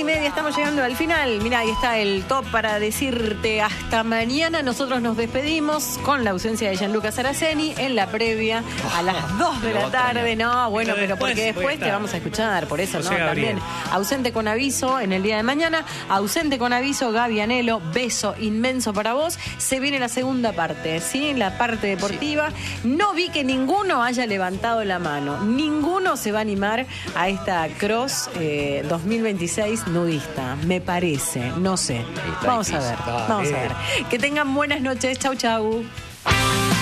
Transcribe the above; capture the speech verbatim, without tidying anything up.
y media, estamos llegando al final. Mira, ahí está el top para decirte hasta mañana. Nosotros nos despedimos con la ausencia de Gianluca Saraceni en la previa a las dos de la tarde. No, bueno, pero porque después te vamos a escuchar, por eso, ¿no? También ausente con aviso en el día de mañana. Ausente con aviso, Gaby Anelo. Beso inmenso para vos. Se viene la segunda parte, ¿sí? La parte deportiva. Sí. No vi que ninguno haya levantado la mano. Ninguno se va a animar a esta Cross eh, dos mil veintiséis nudista. Me parece, no sé. Vamos a ver, vamos a ver. Que tengan buenas noches. Chau, chau.